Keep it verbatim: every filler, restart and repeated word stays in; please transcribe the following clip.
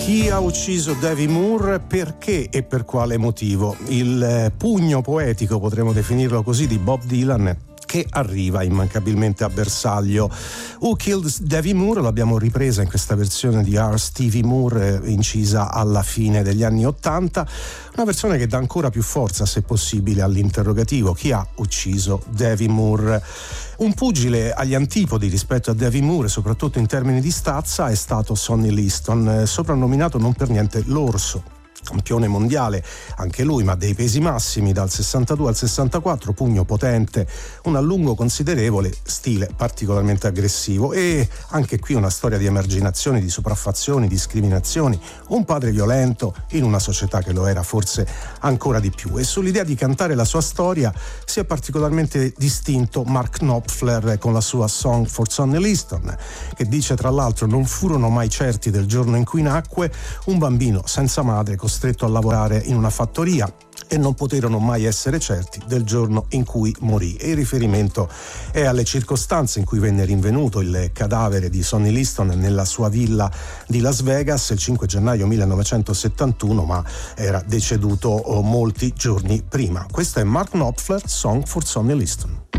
Chi ha ucciso Demi Moore, perché e per quale motivo? Il pugno poetico, potremmo definirlo così, di Bob Dylan, che arriva immancabilmente a bersaglio. Who Killed Demi Moore l'abbiamo ripresa in questa versione di R. Stevie Moore, eh, incisa alla fine degli anni Ottanta, una versione che dà ancora più forza, se possibile, all'interrogativo: chi ha ucciso Demi Moore? Un pugile agli antipodi rispetto a Demi Moore, soprattutto in termini di stazza, è stato Sonny Liston, soprannominato non per niente l'orso. Campione mondiale anche lui, ma dei pesi massimi, dal sessantadue al sessantaquattro, pugno potente, un allungo considerevole, stile particolarmente aggressivo, e anche qui una storia di emarginazioni, di sopraffazioni, discriminazioni, un padre violento in una società che lo era forse ancora di più. E sull'idea di cantare la sua storia si è particolarmente distinto Mark Knopfler con la sua Song for Sonny Liston, che dice tra l'altro: non furono mai certi del giorno in cui nacque, un bambino senza madre costretto a lavorare in una fattoria, e non poterono mai essere certi del giorno in cui morì. E il riferimento è alle circostanze in cui venne rinvenuto il cadavere di Sonny Liston nella sua villa di Las Vegas il cinque gennaio millenovecentosettantuno, ma era deceduto molti giorni prima. Questo è Mark Knopfler, Song for Sonny Liston.